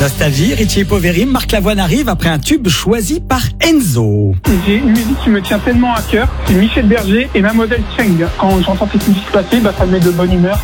Nostalgie, Richie Poveri, Marc Lavoine arrive après un tube choisi par Enzo. J'ai une musique qui me tient tellement à cœur, c'est Michel Berger et Mademoiselle Cheng. Quand j'entends cette musique passer, ça me met de bonne humeur.